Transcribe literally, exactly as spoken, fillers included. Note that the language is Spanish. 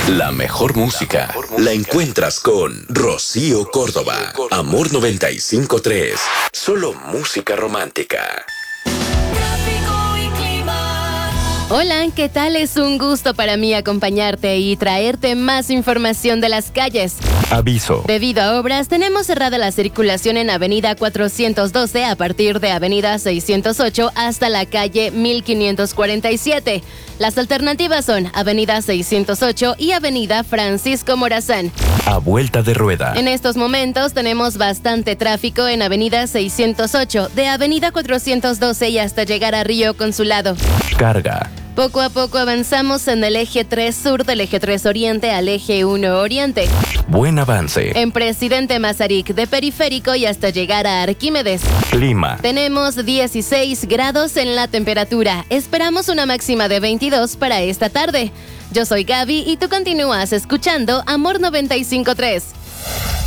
La mejor música la, mejor música la encuentras con Rocío Córdoba. Amor noventa y cinco punto tres. Solo música romántica. Hola, ¿qué tal? Es un gusto para mí acompañarte y traerte más información de las calles. Aviso. Debido a obras, tenemos cerrada la circulación en Avenida cuatrocientos doce a partir de Avenida seiscientos ocho hasta la calle mil quinientos cuarenta y siete. Las alternativas son Avenida seiscientos ocho y Avenida Francisco Morazán. A vuelta de rueda. En estos momentos tenemos bastante tráfico en Avenida seiscientos ocho, de Avenida cuatrocientos doce y hasta llegar a Río Consulado. Carga. Poco a poco avanzamos en el eje tres sur del eje tres oriente al eje uno oriente. Buen avance. En Presidente Mazarik de Periférico y hasta llegar a Arquímedes. Clima. Tenemos dieciséis grados en la temperatura. Esperamos una máxima de veintidós para esta tarde. Yo soy Gaby y tú continúas escuchando Amor noventa y cinco punto tres.